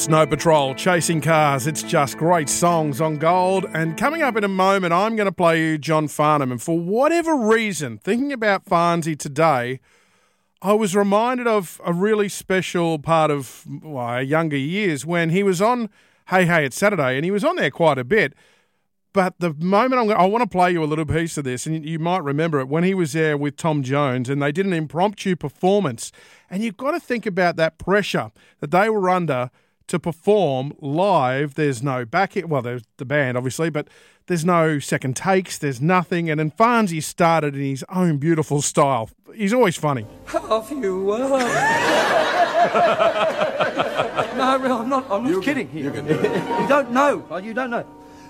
Snow Patrol, Chasing Cars, it's just great songs on Gold. And coming up in a moment, I'm going to play you John Farnham. And for whatever reason, thinking about Farnsey today, I was reminded of a really special part of our younger years when he was on Hey Hey It's Saturday, and he was on there quite a bit. But the moment I want to play you a little piece of this, and you might remember it, when he was there with Tom Jones and they did an impromptu performance. And you've got to think about that pressure that they were under to perform live. There's no backing, well, there's the band, obviously, but there's no second takes, there's nothing. And then Farnsey started in his own beautiful style. He's always funny. Have you No, I'm not kidding. You don't know. You don't know.